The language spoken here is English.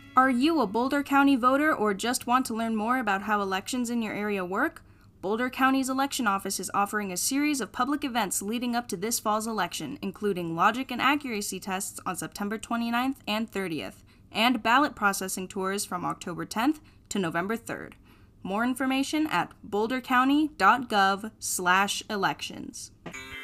Are you a Boulder County voter or just want to learn more about how elections in your area work? Boulder County's election office is offering a series of public events leading up to this fall's election, including logic and accuracy tests on September 29th and 30th, and ballot processing tours from October 10th to November 3rd. More information at bouldercounty.gov/elections.